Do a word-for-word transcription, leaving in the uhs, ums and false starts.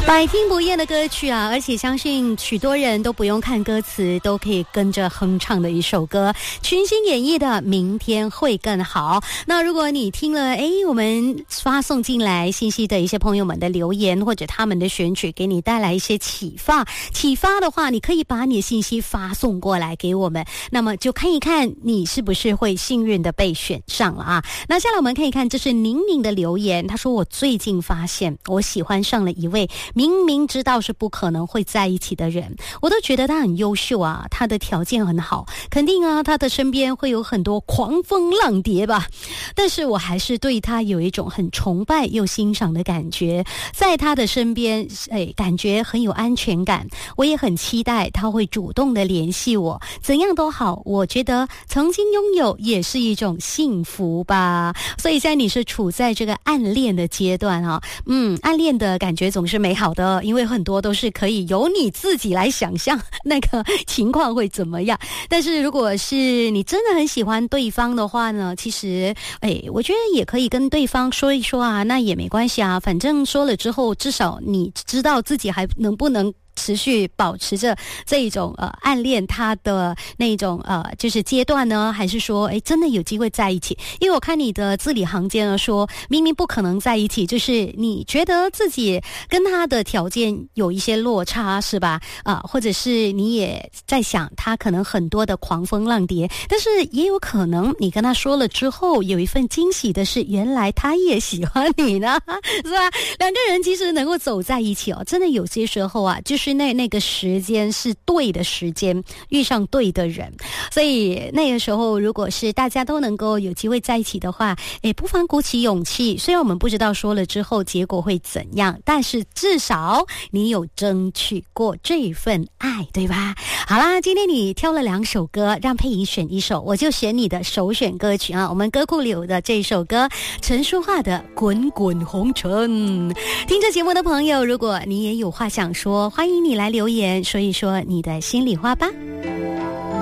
百听不厌的歌曲啊，而且相信许多人都不用看歌词都可以跟着哼唱的一首歌，群星演绎的《明天会更好》。那如果你听了诶我们发送进来信息的一些朋友们的留言，或者他们的选曲给你带来一些启发启发的话，你可以把你的信息发送过来给我们，那么就看一看你是不是会幸运的被选上了啊。那下来我们可以看，这是宁宁的留言，他说我最近发现我喜欢上了一位明明知道是不可能会在一起的人，我都觉得他很优秀啊，他的条件很好，肯定啊他的身边会有很多狂风浪蝶吧，但是我还是对他有一种很崇拜又欣赏的感觉，在他的身边哎，感觉很有安全感，我也很期待他会主动的联系我，怎样都好，我觉得曾经拥有也是一种幸福吧。所以现在你是处在这个暗恋的阶段啊，嗯，暗恋的感觉总是美好的，因为很多都是可以由你自己来想象那个情况会怎么样。但是如果是你真的很喜欢对方的话呢，其实哎，我觉得也可以跟对方说一说啊，那也没关系啊，反正说了之后至少你知道自己还能不能持续保持着这一种呃暗恋他的那种呃就是阶段呢，还是说诶真的有机会在一起？因为我看你的字里行间呢说明明不可能在一起，就是你觉得自己跟他的条件有一些落差是吧？啊、呃，或者是你也在想他可能很多的狂风浪蝶，但是也有可能你跟他说了之后有一份惊喜的是，原来他也喜欢你呢，是吧？两个人其实能够走在一起哦，真的有些时候啊，就是是那那个时间是对的时间，遇上对的人，所以那个时候如果是大家都能够有机会在一起的话，诶，不妨鼓起勇气。虽然我们不知道说了之后结果会怎样，但是至少你有争取过这份爱，对吧？好啦，今天你挑了两首歌，让佩仪选一首，我就选你的首选歌曲啊。我们歌库里有的这首歌，陈淑桦的《滚滚红尘》。听着节目的朋友，如果你也有话想说，欢迎你来留言说一说你的心里话吧。